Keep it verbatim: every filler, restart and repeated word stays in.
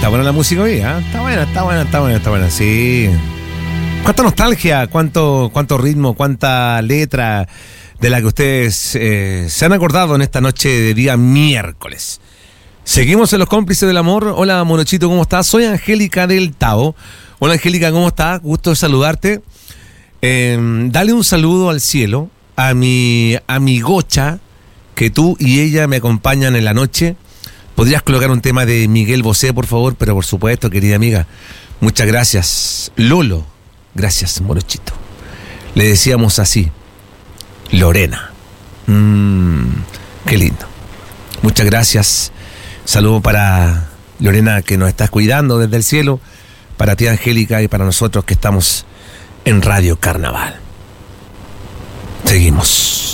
Está buena la música hoy, ¿eh? Está buena, está buena, está buena, está buena, sí. Cuánta nostalgia, cuánto, cuánto ritmo, cuánta letra de la que ustedes eh, se han acordado en esta noche de día miércoles. Seguimos en Los Cómplices del Amor. Hola, Morochito, ¿cómo estás? Soy Angélica del Tao. Hola, Angélica, ¿cómo estás? Gusto de saludarte. Eh, dale un saludo al cielo a mi amigocha, que tú y ella me acompañan en la noche. ¿Podrías colocar un tema de Miguel Bosé, por favor? Pero por supuesto, querida amiga, muchas gracias. Lolo, gracias, Morochito. Le decíamos así, Lorena. Mmm, qué lindo. Muchas gracias. Saludo para Lorena, que nos estás cuidando desde el cielo, para ti, Angélica, y para nosotros que estamos en Radio Carnaval. Seguimos.